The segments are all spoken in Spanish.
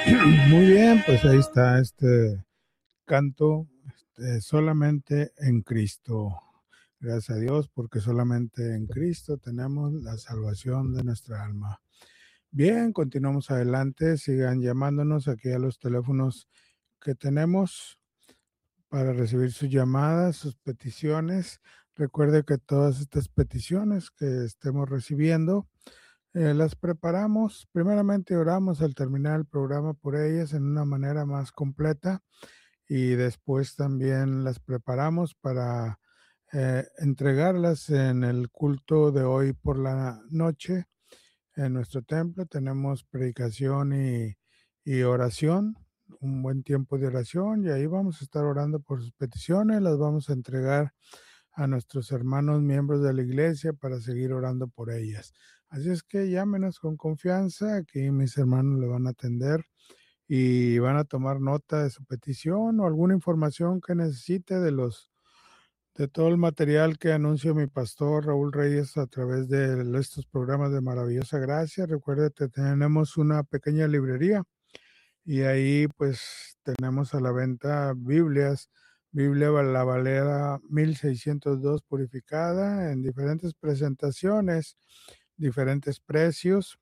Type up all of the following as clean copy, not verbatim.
Muy bien, pues ahí está este canto, solamente en Cristo. Gracias a Dios, porque solamente en Cristo tenemos la salvación de nuestra alma. Bien, continuamos adelante. Sigan llamándonos aquí a los teléfonos que tenemos para recibir sus llamadas, sus peticiones. Recuerde que todas estas peticiones que estemos recibiendo, las preparamos. Primeramente oramos al terminar el programa por ellas en una manera más completa y después también las preparamos para entregarlas en el culto de hoy por la noche. En nuestro templo tenemos predicación y oración, un buen tiempo de oración, y ahí vamos a estar orando por sus peticiones, las vamos a entregar a nuestros hermanos miembros de la iglesia para seguir orando por ellas. Así es que llámenos con confianza, aquí mis hermanos le van a atender y van a tomar nota de su petición o alguna información que necesite de todo el material que anuncia mi pastor Raúl Reyes a través de estos programas de Maravillosa Gracia. Recuerde que tenemos una pequeña librería y ahí pues tenemos a la venta Biblias, Biblia La Valera 1602 purificada en diferentes presentaciones, diferentes precios.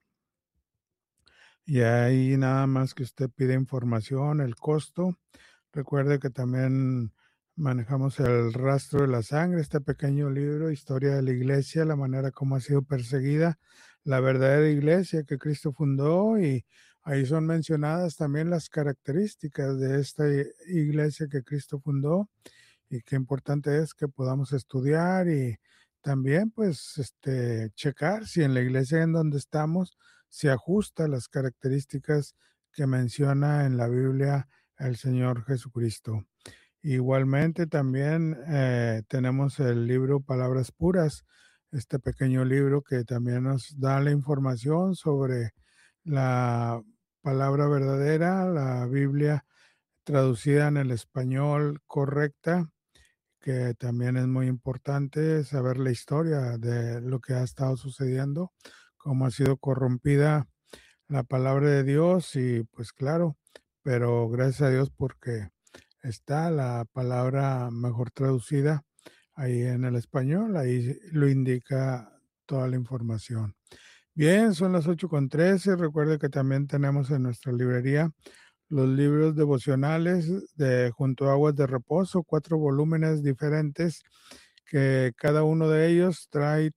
Y ahí nada más que usted pide información, el costo. Recuerde que también manejamos el rastro de la sangre, este pequeño libro, Historia de la Iglesia, la manera como ha sido perseguida la verdadera iglesia que Cristo fundó, y ahí son mencionadas también las características de esta iglesia que Cristo fundó y qué importante es que podamos estudiar y también pues checar si en la iglesia en donde estamos se ajusta a las características que menciona en la Biblia el Señor Jesucristo. Igualmente también tenemos el libro Palabras Puras, este pequeño libro que también nos da la información sobre la palabra verdadera, la Biblia traducida en el español correcta, que también es muy importante saber la historia de lo que ha estado sucediendo, cómo ha sido corrompida la palabra de Dios y pues claro, pero gracias a Dios porque está la palabra mejor traducida ahí en el español, ahí lo indica toda la información. Bien, son las 8:13. Recuerde que también tenemos en nuestra librería los libros devocionales de Junto a Aguas de Reposo, 4 volúmenes diferentes, que cada uno de ellos trae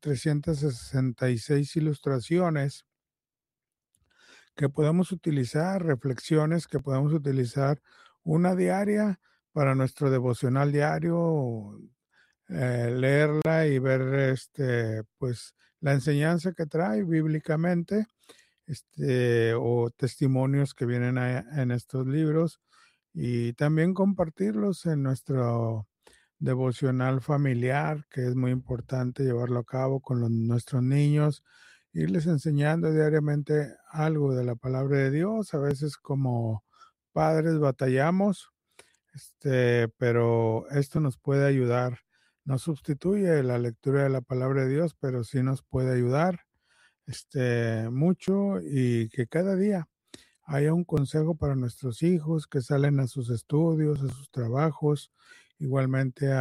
366 ilustraciones que podemos utilizar, reflexiones que podemos utilizar, una diaria para nuestro devocional diario, leerla y ver pues la enseñanza que trae bíblicamente, o testimonios que vienen en estos libros, y también compartirlos en nuestro devocional familiar, que es muy importante llevarlo a cabo con nuestros niños, irles enseñando diariamente algo de la palabra de Dios. A veces como padres batallamos, pero esto nos puede ayudar. No sustituye la lectura de la palabra de Dios, pero sí nos puede ayudar mucho, y que cada día haya un consejo para nuestros hijos que salen a sus estudios, a sus trabajos, igualmente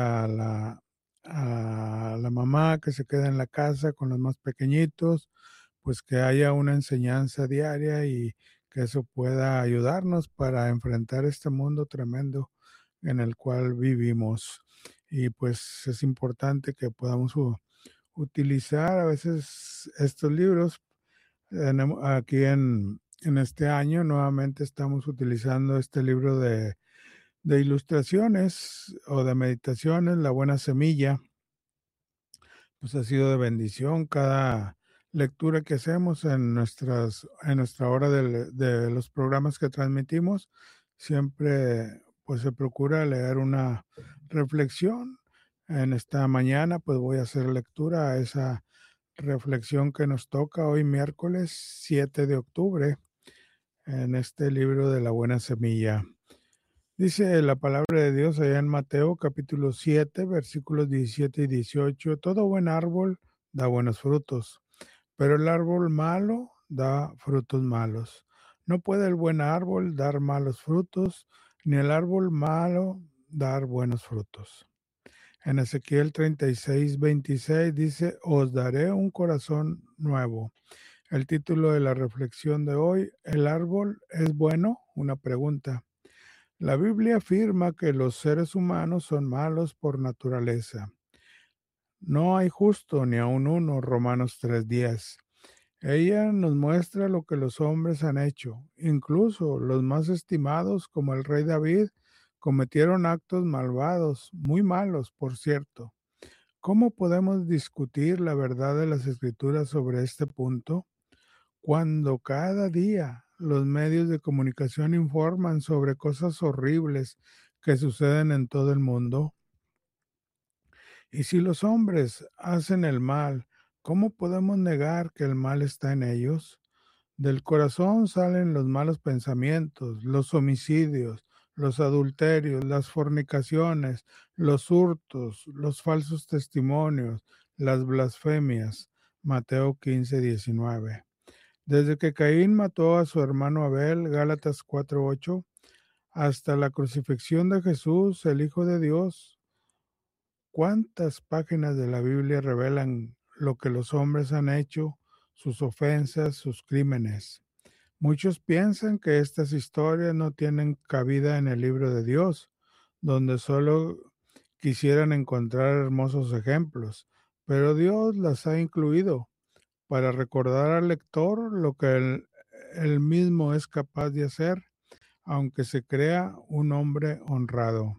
a la mamá que se queda en la casa con los más pequeñitos, pues que haya una enseñanza diaria y que eso pueda ayudarnos para enfrentar este mundo tremendo en el cual vivimos. Y pues es importante que podamos utilizar a veces estos libros. Aquí en este año nuevamente estamos utilizando este libro de ilustraciones o de meditaciones, La Buena Semilla. Pues ha sido de bendición cada lectura que hacemos en nuestra hora de los programas que transmitimos. Siempre pues se procura leer una reflexión. En esta mañana pues voy a hacer lectura a esa reflexión que nos toca hoy miércoles 7 de octubre en este libro de La Buena Semilla. Dice la palabra de Dios allá en Mateo capítulo 7 versículos 17 y 18: todo buen árbol da buenos frutos, pero el árbol malo da frutos malos. No puede el buen árbol dar malos frutos, ni el árbol malo dar buenos frutos. En Ezequiel 36:26 dice, os daré un corazón nuevo. El título de la reflexión de hoy, ¿el árbol es bueno? Una pregunta. La Biblia afirma que los seres humanos son malos por naturaleza. No hay justo ni aun uno, Romanos 3:10. Ella nos muestra lo que los hombres han hecho. Incluso los más estimados, como el rey David, cometieron actos malvados, muy malos, por cierto. ¿Cómo podemos discutir la verdad de las Escrituras sobre este punto? Cuando cada día los medios de comunicación informan sobre cosas horribles que suceden en todo el mundo. Y si los hombres hacen el mal, ¿cómo podemos negar que el mal está en ellos? Del corazón salen los malos pensamientos, los homicidios, los adulterios, las fornicaciones, los hurtos, los falsos testimonios, las blasfemias. Mateo 15:19. Desde que Caín mató a su hermano Abel, Gálatas 4:8, hasta la crucifixión de Jesús, el Hijo de Dios, ¿cuántas páginas de la Biblia revelan lo que los hombres han hecho, sus ofensas, sus crímenes? Muchos piensan que estas historias no tienen cabida en el libro de Dios, donde solo quisieran encontrar hermosos ejemplos, pero Dios las ha incluido para recordar al lector lo que él mismo es capaz de hacer, aunque se crea un hombre honrado.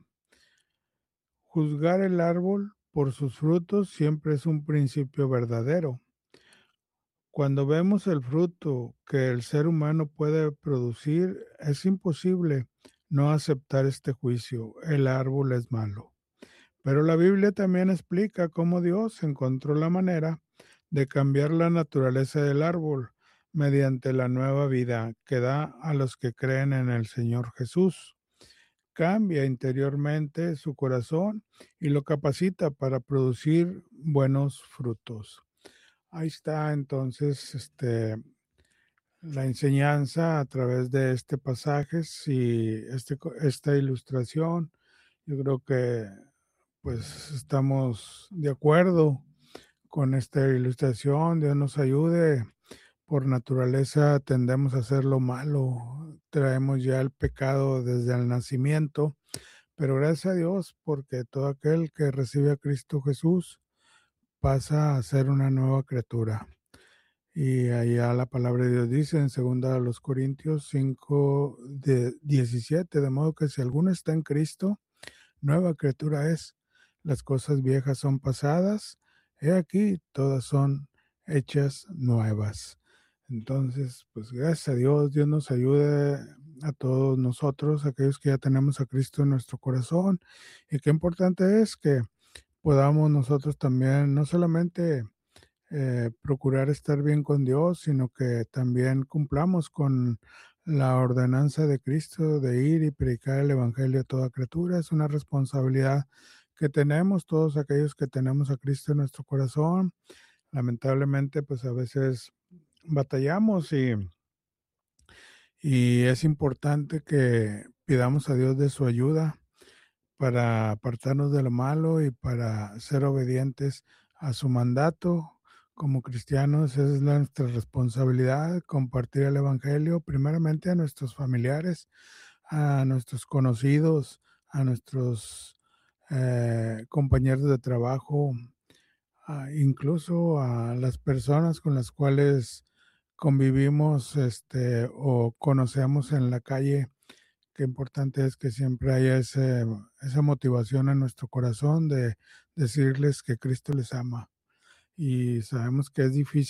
Juzgar el árbol por sus frutos siempre es un principio verdadero. Cuando vemos el fruto que el ser humano puede producir, es imposible no aceptar este juicio. El árbol es malo. Pero la Biblia también explica cómo Dios encontró la manera de cambiar la naturaleza del árbol mediante la nueva vida que da a los que creen en el Señor Jesús. Cambia interiormente su corazón y lo capacita para producir buenos frutos. Ahí está entonces la enseñanza a través de este pasaje y esta ilustración. Yo creo que pues estamos de acuerdo con esta ilustración. Dios nos ayude. Por naturaleza tendemos a hacer lo malo. Traemos ya el pecado desde el nacimiento. Pero gracias a Dios porque todo aquel que recibe a Cristo Jesús pasa a ser una nueva criatura. Y allá la palabra de Dios dice en 2 Corintios 5:17, de modo que si alguno está en Cristo, nueva criatura es. Las cosas viejas son pasadas, he aquí, todas son hechas nuevas. Entonces, pues gracias a Dios, Dios nos ayude a todos nosotros, aquellos que ya tenemos a Cristo en nuestro corazón. Y qué importante es que podamos nosotros también no solamente procurar estar bien con Dios, sino que también cumplamos con la ordenanza de Cristo de ir y predicar el Evangelio a toda criatura. Es una responsabilidad que tenemos todos aquellos que tenemos a Cristo en nuestro corazón. Lamentablemente, pues a veces batallamos y es importante que pidamos a Dios de su ayuda para apartarnos de lo malo y para ser obedientes a su mandato. Como cristianos, esa es nuestra responsabilidad, compartir el Evangelio primeramente a nuestros familiares, a nuestros conocidos, a nuestros compañeros de trabajo, incluso a las personas con las cuales convivimos o conocemos en la calle. Qué importante es que siempre haya esa motivación en nuestro corazón de decirles que Cristo les ama. Y sabemos que es difícil